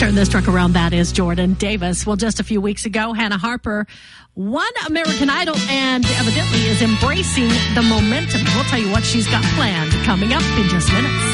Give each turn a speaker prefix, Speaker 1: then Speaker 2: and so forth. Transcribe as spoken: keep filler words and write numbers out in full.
Speaker 1: Turn this truck around. That is Jordan Davis. Well, just a few weeks ago, Hannah Harper won American Idol and evidently is embracing the momentum. We'll tell you what she's got planned coming up in just minutes.